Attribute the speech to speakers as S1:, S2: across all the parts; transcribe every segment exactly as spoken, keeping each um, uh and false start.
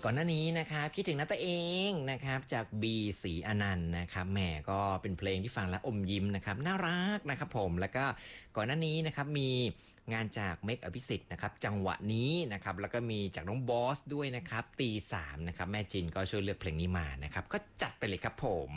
S1: ก่อนหน้านี้นะครับคิดถึงนัตเองนะครับจากบีศรีอนันต์นะครับแหมก็เป็นเพลงที่ฟังแล้วอมยิ้มนะครับน่ารักนะครับผมแล้วก็ก่อนหน้านี้นะครับมีงานจากเมกอภิสิทธิ์นะครับจังหวะนี้นะครับแล้วก็มีจากน้องบอสด้วยนะครับตีสามนะครับแม่จินก็ช่วยเลือกเพลงนี้มานะครับก็จัดไปเลยครับผม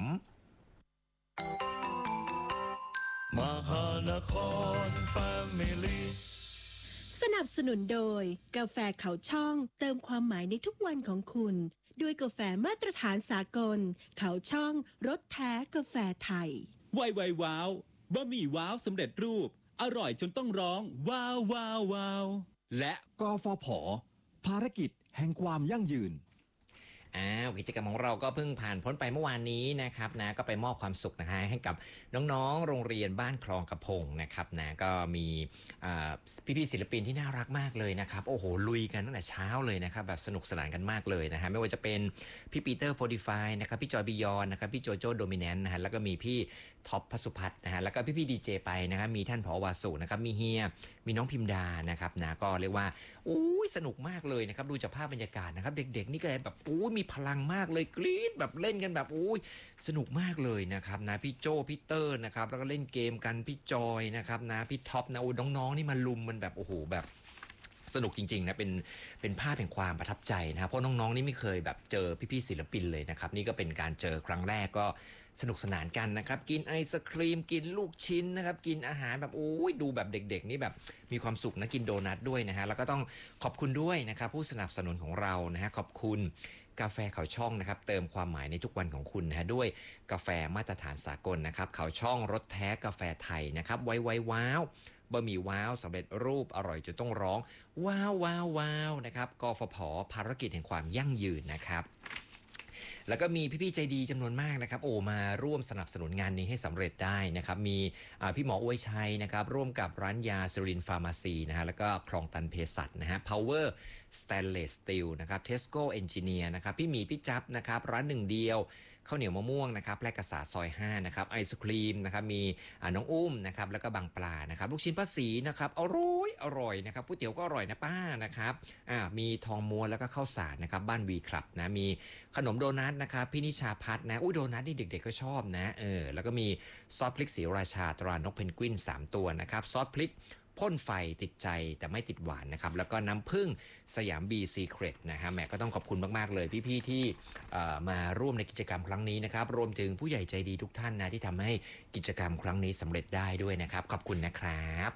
S2: มหานครแฟมิลี่
S3: สนับสนุนโดยกาแฟเขาช่องเติมความหมายในทุกวันของคุณด้วยกาแฟมาตรฐานสากลเขาช่องรสแท้กาแฟไทย
S4: ไวไวว้าวบะหมี่ว้าวสำเร็จรูปอร่อยจนต้องร้องว้าวว้าวว้าวและกฟผภารกิจแห่งความยั่งยืน
S1: อ้าวกิจกรรมของเราก็เพิ่งผ่านพ้นไปเมื่อวานนี้นะครับนะก็ไปมอบความสุขนะฮะให้กับน้องๆโรงเรียนบ้านคลองกระพงนะครับนะก็มีพี่ๆศิลปินที่น่ารักมากเลยนะครับโอ้โหลุยกันตั้งแต่เช้าเลยนะครับแบบสนุกสนานกันมากเลยนะฮะไม่ว่าจะเป็นพี่ปีเตอร์โฟร์ตี้ไฟว์นะครับพี่จอยบิยอนนะครับพี่โจโจ้โดมิแนนต์นะฮะแล้วก็มีพี่ท็อปพัสุพัฒน์นะฮะแล้วก็พี่ๆดีเจไปนะครับมีท่านผอวาสุนะครับมีเฮียมีน้องพิมดานะครับนะก็เรียกว่าอู้สนุกมากเลยนะครับดูจากภาพบรรยากาศนะครับเด็กๆนี่ก็แบบอู้มีพลังมากเลยกรี๊ดแบบเล่นกันแบบอู้สนุกมากเลยนะครับนะพี่โจพี่เตอร์นะครับแล้วก็เล่นเกมกันพี่จอยนะครับนะพี่ท็อปนะโอ้น้องๆนี่มาลุมมันแบบโอ้โหแบบสนุกจริงๆนะเป็นเป็นภาพแห่งความประทับใจนะครับเพราะน้องๆนี่ไม่เคยแบบเจอพี่ๆศิลปินเลยนะครับนี่ก็เป็นการเจอครั้งแรกก็สนุกสนานกันนะครับกินไอศครีมกินลูกชิ้นนะครับกินอาหารแบบโอ้ยดูแบบเด็กๆนี่แบบมีความสุขนะกินโดนัทด้วยนะฮะแล้วก็ต้องขอบคุณด้วยนะครับผู้สนับสนุนของเรานะฮะขอบคุณกาแฟเขาช่องนะครับเติมความหมายในทุกวันของคุณนะฮะด้วยกาแฟมาตรฐานสากลนะครับเขาช่องรสแท้กาแฟไทยนะครับไวไวว้าวบะหมี่ว้าวสำเร็จรูปอร่อยจนต้องร้องว้าวว้าวว้าวนะครับกฟผภารกิจแห่งความยั่งยืนนะครับแล้วก็มีพี่ๆใจดีจำนวนมากนะครับโอ้มาร่วมสนับสนุนงานนี้ให้สำเร็จได้นะครับมีพี่หมออวยชัยนะครับร่วมกับร้านยาซิรินฟาร์มาซีนะฮะแล้วก็คลองตันเภสัชนะฮะ Power Stainless Steel นะครับ Tesco Engineer นะครับพี่หมีพี่จับนะครับร้านหนึ่งเดียวข้าวเหนียวมะม่วงนะครับแพร่กษาซอยห้านะครับไอศครีมนะครับมีน้องอุ้มนะครับแล้วก็บางปลานะครับลูกชิ้นป้าศรีนะครับอร่อยอร่อยนะครับก๋วยเตี๋ยวก็อร่อยนะป้านะครับอ่ามีทองม้วนแล้วก็ข้าวสารนะครับบ้านวีคลับนะมีขนมโดนัทนะครับพี่นิชาพัฒนะอุ้ยโดนัทนี่เด็กๆก็ชอบนะเออแล้วก็มีซอสพริกศรีราชาตรานกเพนกวินสามตัวนะครับซอสพริกพ่นไฟติดใจแต่ไม่ติดหวานนะครับแล้วก็น้ำผึ้งสยามบีซีเครตนะฮะแหมก็ต้องขอบคุณมากๆเลยพี่ๆที่มาร่วมในกิจกรรมครั้งนี้นะครับรวมถึงผู้ใหญ่ใจดีทุกท่านนะที่ทำให้กิจกรรมครั้งนี้สำเร็จได้ด้วยนะครับขอบคุณนะครับ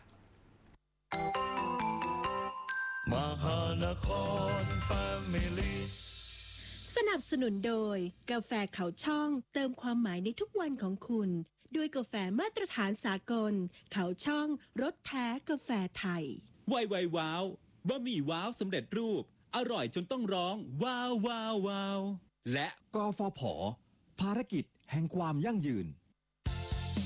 S2: มหานครแฟมิลี่
S3: สนับสนุนโดยกาแฟเขาช่องเติมความหมายในทุกวันของคุณด้วยกาแฟมาตรฐานสากลเขาช่องรสแท้กาแฟไทย
S4: ไวไวว้าวบะหมี่ว้าวสำเร็จรูปอร่อยจนต้องร้องว้าวว้าวว้าวและกฟผภารกิจแห่งความยั่งยืน